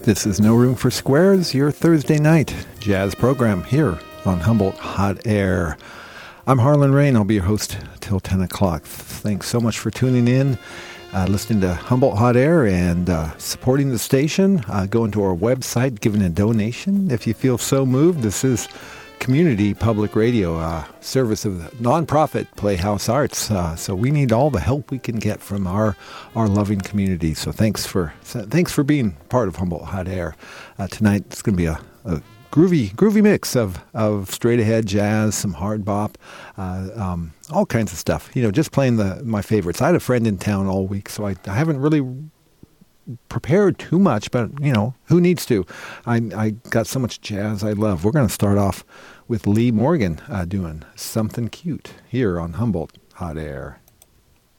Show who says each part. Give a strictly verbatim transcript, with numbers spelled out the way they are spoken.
Speaker 1: This is No Room for Squares, your Thursday night jazz program here on Humboldt Hot Air. I'm Harlan Rain. I'll be your host till ten o'clock. Thanks so much for tuning in, uh, listening to Humboldt Hot Air, and uh, supporting the station. Uh, going to our website, giving a donation if you feel so moved. This is community public radio, uh, service of the nonprofit Playhouse Arts. Uh, so we need all the help we can get from our our loving community. So thanks for thanks for being part of Humboldt Hot Air. Uh, tonight it's going to be a, a groovy groovy mix of of straight ahead jazz, some hard bop, uh, um, all kinds of stuff. You know, just playing the my favorites. I had a friend in town all week, so I, I haven't really prepared too much, but you know, who needs to? I I got so much jazz I love. We're going to start off with Lee Morgan uh, doing Something Cute here on Humboldt Hot Air.